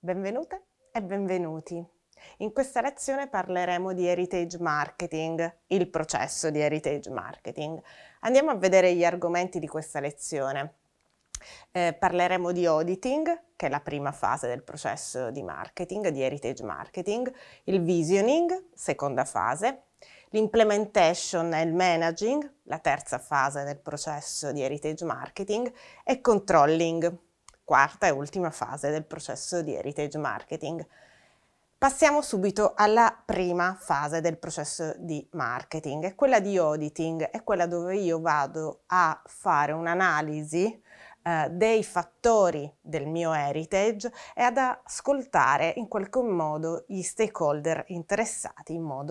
Benvenute e benvenuti. In questa lezione parleremo di heritage marketing, il processo di heritage marketing. Andiamo a vedere gli argomenti di questa lezione. Parleremo di auditing, che è la prima fase del processo di marketing, di heritage marketing, il visioning, seconda fase, l'implementation e il managing, la terza fase del processo di heritage marketing, e controlling, quarta e ultima fase del processo di heritage marketing. Passiamo subito alla prima fase del processo di marketing, è quella di auditing, è quella dove io vado a fare un'analisi dei fattori del mio heritage e ad ascoltare in qualche modo gli stakeholder interessati in modo